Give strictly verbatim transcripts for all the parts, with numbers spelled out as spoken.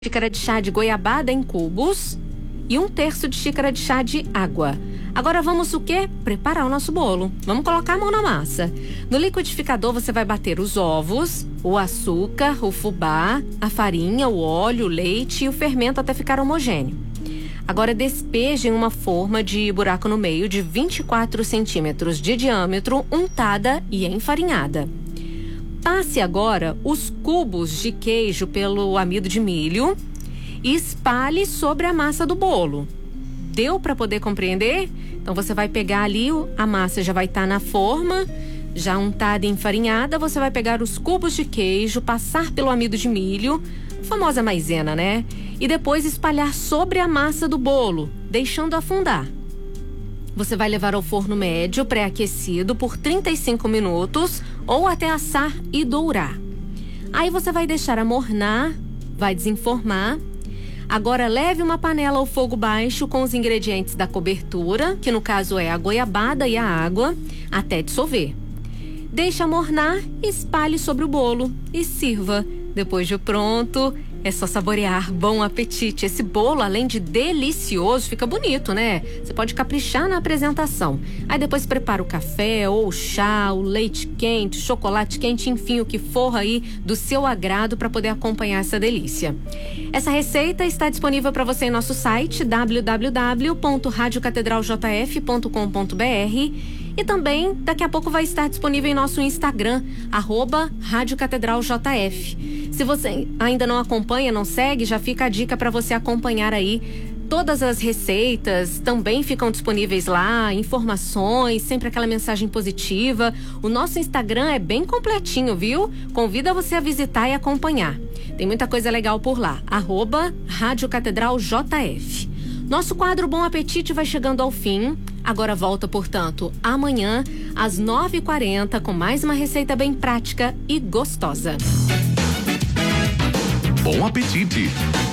xícara de chá de goiabada em cubos e um terço de xícara de chá de água. Agora vamos o quê? Preparar o nosso bolo. Vamos colocar a mão na massa. No liquidificador você vai bater os ovos, o açúcar, o fubá, a farinha, o óleo, o leite e o fermento até ficar homogêneo. Agora despeje em uma forma de buraco no meio de vinte e quatro centímetros de diâmetro, untada e enfarinhada. Passe agora os cubos de queijo pelo amido de milho e espalhe sobre a massa do bolo. Deu para poder compreender? Então você vai pegar ali, a massa já vai estar na forma, já untada e enfarinhada. Você vai pegar os cubos de queijo, passar pelo amido de milho, famosa maisena, né? E depois espalhar sobre a massa do bolo, deixando afundar. Você vai levar ao forno médio pré-aquecido por trinta e cinco minutos ou até assar e dourar. Aí você vai deixar amornar, vai desenformar. Agora leve uma panela ao fogo baixo com os ingredientes da cobertura, que no caso é a goiabada e a água, até dissolver. Deixe amornar, espalhe sobre o bolo e sirva. Depois de pronto, é só saborear. Bom apetite! Esse bolo, além de delicioso, fica bonito, né? Você pode caprichar na apresentação. Aí depois prepara o café, ou o chá, o leite quente, o chocolate quente, enfim, o que for aí do seu agrado para poder acompanhar essa delícia. Essa receita está disponível para você em nosso site w w w ponto rádio catedral j f ponto com ponto b r e também daqui a pouco vai estar disponível em nosso Instagram, arroba Rádio Catedral J F. Se você ainda não acompanha, não segue, já fica a dica para você acompanhar aí. Todas as receitas também ficam disponíveis lá, informações, sempre aquela mensagem positiva. O nosso Instagram é bem completinho, viu? Convida você a visitar e acompanhar. Tem muita coisa legal por lá, arroba Rádio Catedral J F. Nosso quadro Bom Apetite vai chegando ao fim. Agora volta, portanto, amanhã às nove e quarenta com mais uma receita bem prática e gostosa. Bom apetite!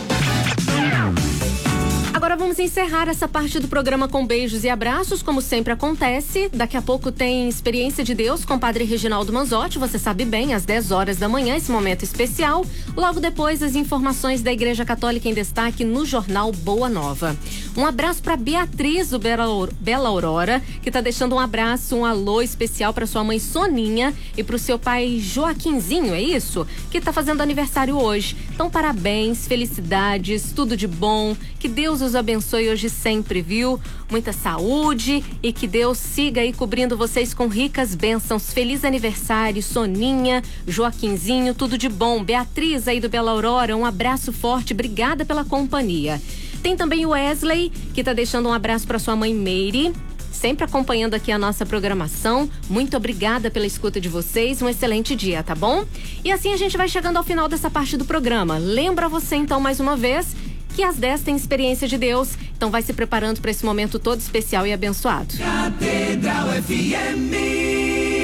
Agora vamos encerrar essa parte do programa com beijos e abraços, como sempre acontece. Daqui a pouco tem Experiência de Deus com o Padre Reginaldo Manzotti, você sabe bem, às dez horas da manhã, esse momento especial. Logo depois, as informações da Igreja Católica em destaque no Jornal Boa Nova. Um abraço para Beatriz do Bela Aurora, que está deixando um abraço, um alô especial para sua mãe Soninha e para o seu pai Joaquinzinho, é isso? Que está fazendo aniversário hoje. Então, parabéns, felicidades, tudo de bom, que Deus os abençoe hoje sempre, viu? Muita saúde e que Deus siga aí cobrindo vocês com ricas bênçãos. Feliz aniversário, Soninha, Joaquinzinho, tudo de bom. Beatriz aí do Bela Aurora, um abraço forte, obrigada pela companhia. Tem também o Wesley, que tá deixando um abraço para sua mãe Meire, sempre acompanhando aqui a nossa programação. Muito obrigada pela escuta de vocês, um excelente dia, tá bom? E assim a gente vai chegando ao final dessa parte do programa. Lembra você então mais uma vez que às dez tem Experiência de Deus, então vai se preparando para esse momento todo especial e abençoado. Catedral F M.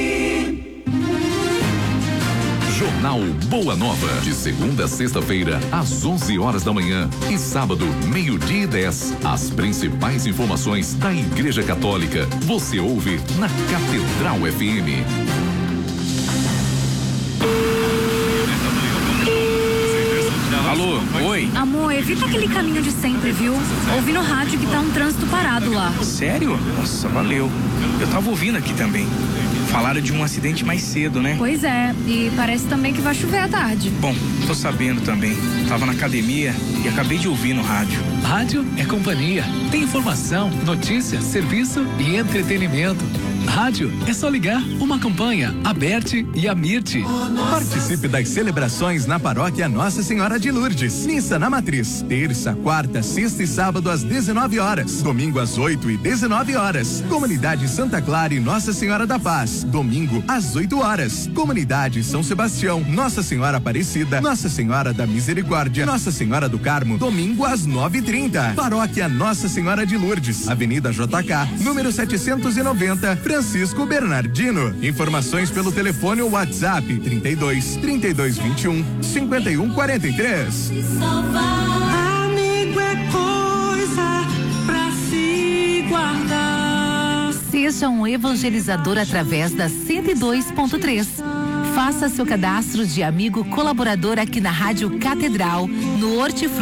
Jornal Boa Nova, de segunda a sexta-feira, às onze horas da manhã e sábado, meio-dia e dez. As principais informações da Igreja Católica, você ouve na Catedral F M. Alô, oi? Amor, evita aquele caminho de sempre, viu? Ouvi no rádio que tá um trânsito parado lá. Sério? Nossa, valeu. Eu tava ouvindo aqui também. Falaram de um acidente mais cedo, né? Pois é, e parece também que vai chover à tarde. Bom, tô sabendo também. Tava na academia e acabei de ouvir no rádio. Rádio é companhia. Tem informação, notícia, serviço e entretenimento. Rádio é só ligar. Uma campanha, Aberte e Amirte. Participe das celebrações na paróquia Nossa Senhora de Lourdes. Missa na Matriz. Terça, quarta, sexta e sábado às dezenove horas. Domingo às oito e dezenove horas. Comunidade Santa Clara e Nossa Senhora da Paz. Domingo às oito horas. Comunidade São Sebastião, Nossa Senhora Aparecida, Nossa Senhora da Misericórdia, Nossa Senhora do Carmo. Domingo às nove e trinta. Paróquia Nossa Senhora de Lourdes. Avenida J K, número setecentos e noventa. Francisco Bernardino. Informações pelo telefone ou WhatsApp trinta e dois, trinta e dois, vinte e um, cinquenta e um, quarenta e três. Amigo é coisa pra se guardar. Seja um evangelizador através da cento e dois ponto três. Faça seu cadastro de amigo colaborador aqui na Rádio Catedral, no Hortifruti